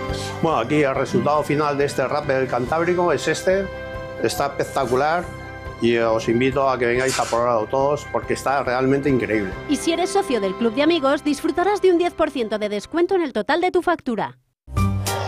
Bueno, aquí el resultado final de este Rappel Cantábrico es este. Está espectacular y os invito a que vengáis a probarlo todos porque está realmente increíble. Y si eres socio del Club de Amigos, disfrutarás de un 10% de descuento en el total de tu factura.